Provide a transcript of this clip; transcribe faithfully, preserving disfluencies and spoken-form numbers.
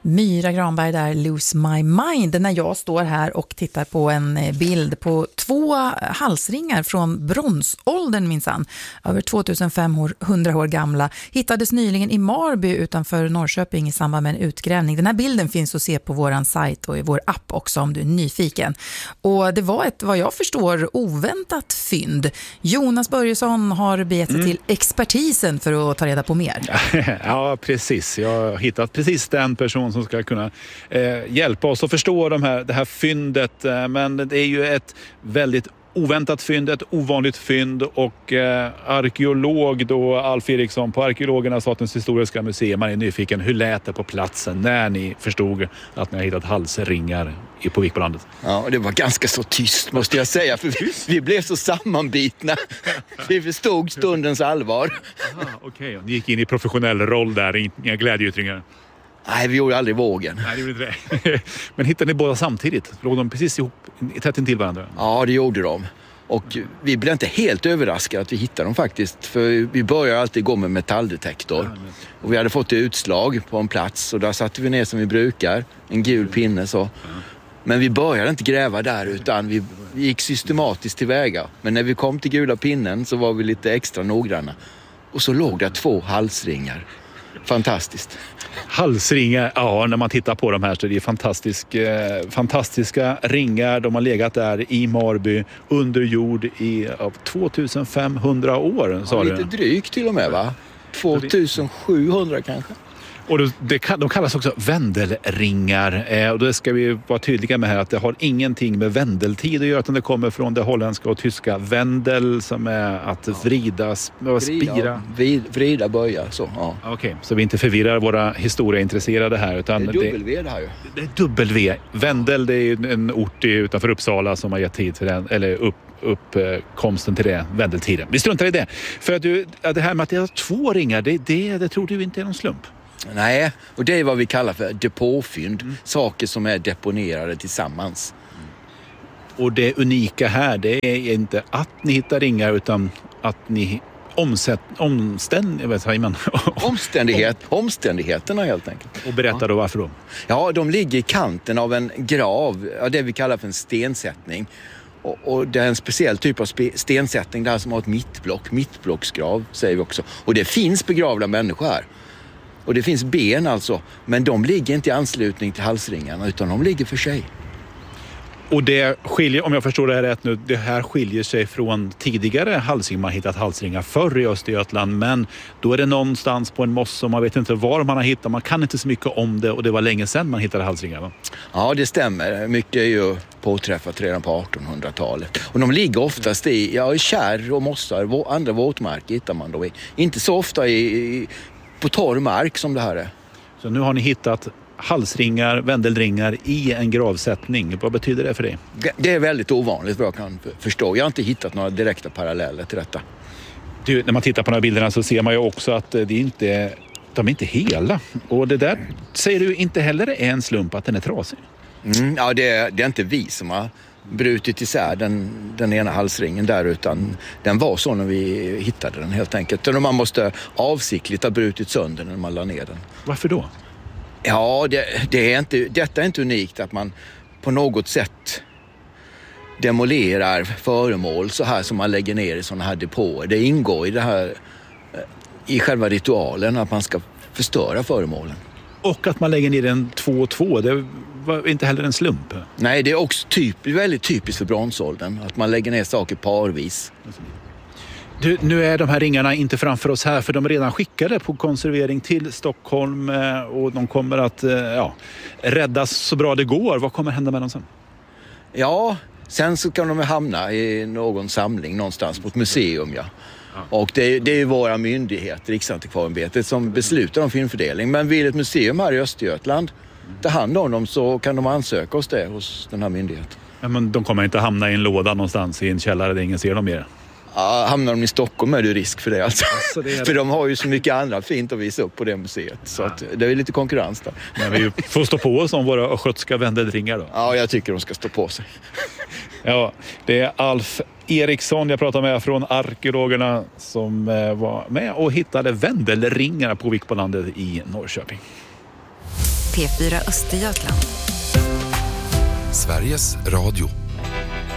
Myra Granberg där, Lose My Mind, när jag står här och tittar på en bild på två halsringar från bronsåldern minsann. Över tvåtusenfemhundra år gamla. Hittades nyligen i Marby utanför Norrköping i samband med en utgrävning. Den här bilden finns att se på våran sajt och i vår app också om du är nyfiken. Och det var ett, vad jag förstår, oväntat fynd. Jonas Börjesson har begett sig mm. till expertisen för att ta reda på mer. Ja, precis. Jag har hittat precis den person som ska kunna eh, hjälpa oss att förstå de här, det här fyndet. Eh, men det är ju ett väldigt oväntat fynd, ett ovanligt fynd, och eh, arkeolog då Alf Eriksson på Arkeologerna Statens historiska museum, man är nyfiken, hur lät det på platsen när ni förstod att ni har hittat halsringar i, på Vikbolandet? Ja, det var ganska så tyst måste jag säga, för vi, vi blev så sammanbitna. Vi förstod stundens allvar. Okej, okay. Ni gick in i professionell roll där, inga glädjeyttringar. Nej, vi gjorde aldrig vågen. Nej, det gjorde det. Men hittade ni båda samtidigt? Låg de precis ihop, tätt intill varandra? Ja, det gjorde de. Och vi blev inte helt överraskade att vi hittade dem faktiskt. För vi börjar alltid gå med metalldetektor. Och vi hade fått utslag på en plats. Och där satte vi ner som vi brukar. En gul pinne så. Men vi började inte gräva där, utan vi gick systematiskt tillväga. Men när vi kom till gula pinnen så var vi lite extra noggranna. Och så låg det två halsringar. Fantastiskt. Halsringar, ja, när man tittar på de här så är det fantastisk, eh, fantastiska ringar. De har legat där i Marby under jord i av tvåtusenfemhundra år. Sa Ja, du. lite drygt till och med, va? tvåtusensjuhundra kanske. Och det, de kallas också vändelringar, eh, och då ska vi vara tydliga med här att det har ingenting med vändeltid att göra, utan det kommer från det holländska och tyska vändel, som är att vrida, spira. Vrida, vid, vrida böja, så. Ja. Okej, okay, så vi inte förvirrar våra historieintresserade här. Utan det är W det här ju. Det är W. Vändel, det är ju en ort utanför Uppsala som har gett tid till den, eller upp uppkomsten till det, vändeltiden. Vi struntar i det. För att du, det här med att det är två ringar, det, det, det tror du inte är någon slump? Nej, och det är vad vi kallar för depåfynd. Mm. Saker som är deponerade tillsammans. Mm. Och det unika här, det är inte att ni hittar ringar, utan att ni omsätt, omständ, jag vet, man, Omständighet, omständigheterna helt enkelt. Och berätta då varför då? Ja, de ligger i kanten av en grav, det vi kallar för en stensättning. Och, och det är en speciell typ av spe, stensättning där som har ett mittblock, mittblocksgrav säger vi också. Och det finns begravda människor här. Och det finns ben alltså, men de ligger inte i anslutning till halsringarna, utan de ligger för sig. Och det skiljer, om jag förstår det här rätt nu, det här skiljer sig från tidigare halsringar. Man har hittat halsringar förr i Östergötland, men då är det någonstans på en mosse och man vet inte var man har hittat. Man kan inte så mycket om det, och det var länge sedan man hittade halsringar, va? Ja, det stämmer. Mycket är ju påträffat redan på artonhundratalet. Och de ligger oftast i, ja, i kärr och mossar, andra våtmarker hittar man då i. Inte så ofta i, i, på torr mark som det här är. Så nu har ni hittat halsringar, vändelringar i en gravsättning. Vad betyder det för dig? Det är väldigt ovanligt vad jag kan förstå. Jag har inte hittat några direkta paralleller till detta. Du, när man tittar på de här bilderna så ser man ju också att det är inte, de är inte hela. Och det där säger du inte heller är en slump att den är trasig. Mm, ja, det är, det är inte vi som har brutit isär den, den ena halsringen där, utan den var så när vi hittade den helt enkelt. Och man måste avsiktligt ha brutit sönder när man la ner den. Varför då? Ja, det, det är inte, detta är inte unikt att man på något sätt demolerar föremål så här som man lägger ner i sådana här depåer. Det ingår i det här, i själva ritualen, att man ska förstöra föremålen. Och att man lägger ner den två och två, det var inte heller en slump. Nej, det är också typ, väldigt typiskt för bronsåldern, att man lägger ner saker parvis. Du, nu är de här ringarna inte framför oss här, för de är redan skickade på konservering till Stockholm, och de kommer att ja, räddas så bra det går. Vad kommer hända med dem sen? Ja, sen så kan de hamna i någon samling någonstans på ett museum, ja. Ja. Och det, det är våra myndigheter, Riksantikvarieämbetet, som beslutar om filmfördelning. Men vill ett museum här i Östergötland ta hand om dem, så kan de ansöka hos det, hos den här myndigheten. Ja, men de kommer inte hamna i en låda någonstans i en källare där ingen ser dem mer? Ja, hamnar de i Stockholm är det risk för det alltså. alltså det det. För de har ju så mycket annat fint att visa upp på det museet. Så ja. Att det är lite konkurrens där. Men vi får stå på oss om våra östgötska vändelringar då. Ja, jag tycker de ska stå på sig. Ja, det är Alf Eriksson jag pratar med från Arkeologerna, som var med och hittade vändelringarna på Vikbolandet i Norrköping. P fyra Östergötland. Sveriges Radio.